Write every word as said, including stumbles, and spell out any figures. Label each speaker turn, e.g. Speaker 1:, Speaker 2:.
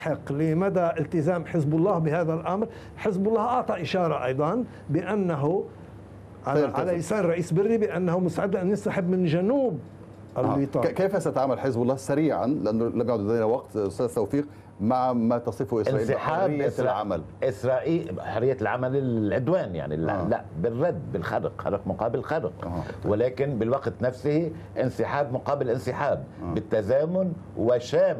Speaker 1: حق لمدى التزام حزب الله بهذا الأمر. حزب الله أعطى إشارة أيضا بأنه على, على لسان رئيس بري بأنه مستعد أن ينسحب من جنوب الوطن.
Speaker 2: آه. كيف سيتعامل حزب الله سريعا، لأنه لم يعد لدينا وقت أستاذ توفيق، مع ما تصفه إسرائيل بحرية
Speaker 3: إسرائيل
Speaker 2: العمل؟
Speaker 3: إسرائيل حرية العمل العدوان يعني آه. لا بالرد بالخرق، خرق مقابل خرق، آه. ولكن بالوقت نفسه انسحاب مقابل انسحاب، آه. بالتزامن وشام